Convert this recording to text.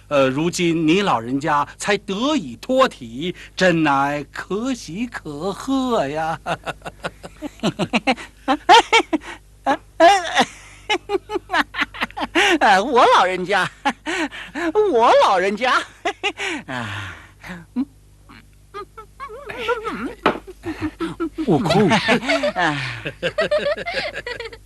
如今你老人家才得以脱体，真乃可喜可贺呀！ 我老人家，我老人家，啊， 悟空，